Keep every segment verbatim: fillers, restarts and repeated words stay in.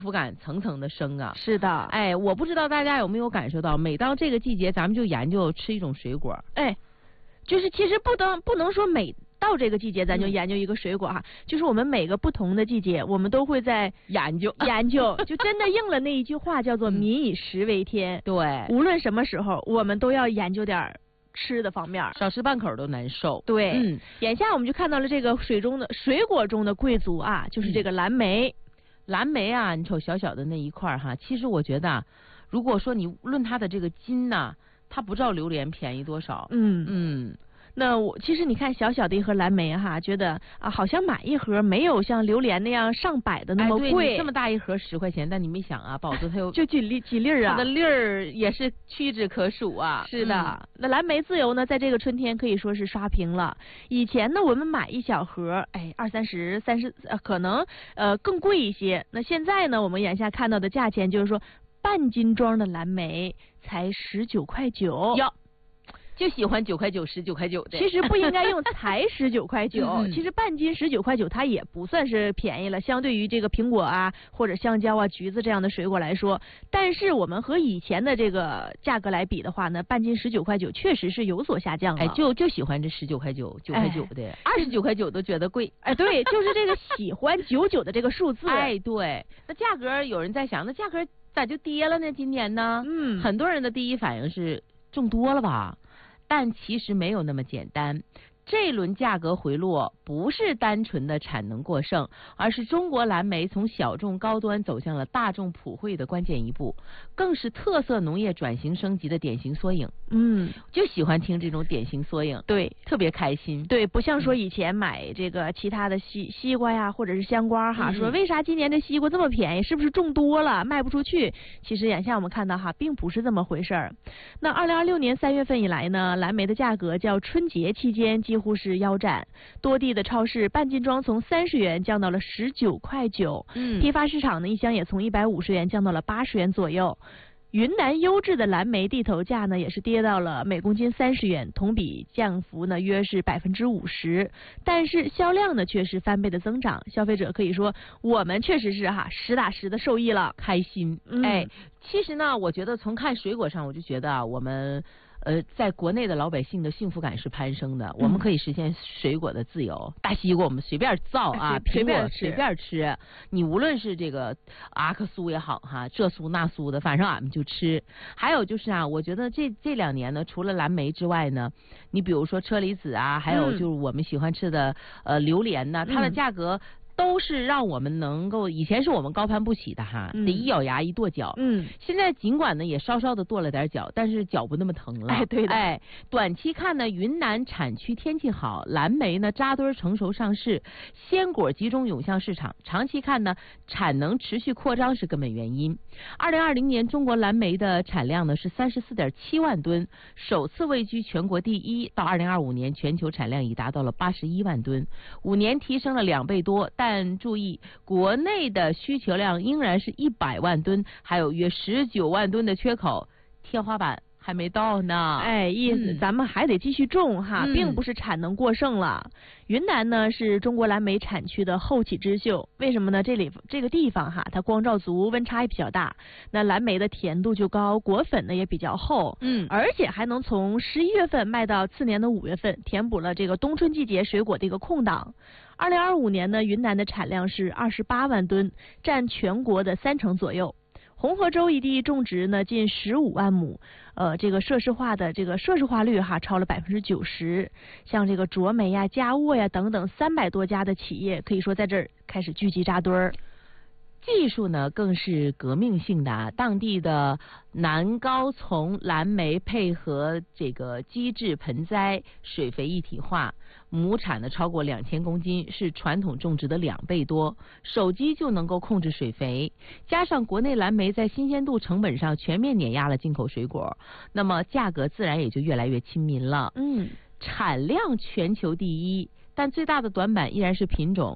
福感层层的升啊。 是的， 哎，我不知道大家有没有感受到，每到这个季节，咱们就研究吃一种水果。 哎，就是其实不能不能说每到这个季节咱就研究一个水果哈、嗯，就是我们每个不同的季节，我们都会在研究研究，就真的应了那一句话，叫做民以食为天。 嗯、对， 无论什么时候，我们都要研究点吃的方面， 少吃半口都难受。 对， 嗯， 眼下我们就看到了这个水中的水果中的贵族啊，就是这个蓝莓。嗯蓝莓啊，你瞅小小的那一块哈，其实我觉得、啊，如果说你论它的这个斤呐、啊，它不知道榴莲便宜多少。 嗯嗯。 那我其实你看小小的一盒蓝莓哈，觉得啊好像买一盒没有像榴莲那样上百的那么贵， 哎、对这么大一盒十块钱，但你没想啊，宝子它有就几粒几粒啊， 它的粒儿也是屈指可数啊。 是的、 嗯， 那蓝莓自由呢，在这个春天可以说是刷屏了。以前呢，我们买一小盒，哎，二三十、三十，呃，可能呃更贵一些。那现在呢，我们眼下看到的价钱就是说，半斤装的蓝莓才十九块九。 哟。就喜欢九块九、十九块九的。 其实不应该用才十九块九， 嗯、 其实半斤十九块九，它也不算是便宜了，相对于这个苹果啊或者香蕉啊、橘子这样的水果来说。但是我们和以前的这个价格来比的话呢，半斤十九块九确实是有所下降了。 哎，就就喜欢这十九块九、九块九的，二十九块九都觉得贵。 哎，对，就是这个喜欢九九的这个数字。 哎，对，那价格有人在想，那价格咋就跌了呢？今年呢？ 嗯， 很多人的第一反应是种多了吧。但其实没有那么简单，这一轮价格回落不是单纯的产能过剩，而是中国蓝莓从小众高端走向了大众普惠的关键一步，更是特色农业转型升级的典型缩影。 嗯， 就喜欢听这种典型缩影， 对， 特别开心。 对，不像说以前买这个其他的西西瓜呀，或者是香瓜哈、嗯，说为啥今年的西瓜这么便宜？是不是种多了卖不出去？其实眼下我们看到哈，并不是这么回事儿。那二零二六年三月份以来呢，蓝莓的价格较春节期间几乎是腰斩，多地的超市半斤装从三十元降到了十九块九， 嗯， 批发市场呢一箱也从一百五十元降到了八十元左右。云南优质的蓝莓地头价呢，也是跌到了每公斤三十元，同比降幅呢约是百分之五十，但是销量呢却是翻倍的增长，消费者可以说我们确实是哈实打实的受益了， 开心。 嗯、 哎，其实呢，我觉得从看水果上，我就觉得啊，我们。呃，在国内的老百姓的幸福感是攀升的，我们可以实现水果的自由。嗯、大西瓜我们随便造啊，苹果随便吃，你无论是这个阿克苏也好哈，这苏那苏的，反正俺们就吃。还有就是啊，我觉得这这两年呢，除了蓝莓之外呢，你比如说车厘子啊，还有就是我们喜欢吃的、嗯、呃榴莲呢，它的价格。都是让我们能够，以前是我们高攀不起的哈，嗯、得一咬牙一跺脚。 嗯， 现在尽管呢也稍稍的跺了点脚，但是脚不那么疼了。 哎，对的。 哎，短期看呢，云南产区天气好，蓝莓呢扎堆成熟上市，鲜果集中涌向市场。长期看呢，产能持续扩张是根本原因。二零二零年中国蓝莓的产量呢是三十四点七万吨，首次位居全国第一。到二零二五年，全球产量已达到了八十一万吨，五年提升了两倍多。但注意，国内的需求量仍然是一百万吨，还有约十九万吨的缺口，天花板还没到呢。 哎，意思、嗯、咱们还得继续种哈、嗯，并不是产能过剩了。云南呢是中国蓝莓产区的后起之秀，为什么呢？这里这个地方哈，它光照足，温差也比较大，那蓝莓的甜度就高，果粉呢也比较厚， 嗯， 而且还能从十一月份卖到次年的五月份，填补了这个冬春季节水果的一个空档。二零二五年呢，云南的产量是二十八万吨，占全国的三成左右。红河州一地种植呢近十五万亩，呃，这个设施化的这个设施化率哈超了百分之九十。像这个卓莓呀、佳沃呀等等三百多家的企业，可以说在这儿开始聚集扎堆儿。技术呢更是革命性的啊！当地的南高丛蓝莓配合这个机制盆栽水肥一体化，亩产呢超过两千公斤，是传统种植的两倍多。手机就能够控制水肥，加上国内蓝莓在新鲜度、成本上全面碾压了进口水果，那么价格自然也就越来越亲民了。 嗯， 产量全球第一，但最大的短板依然是品种。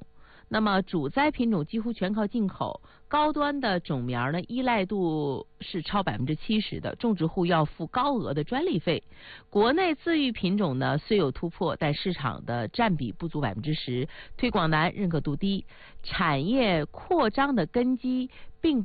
那么主栽品种几乎全靠进口，高端的种苗呢依赖度是超百分之七十的，种植户要付高额的专利费。国内自育品种呢虽有突破，但市场的占比不足百分之十，推广难，认可度低，产业扩张的根基并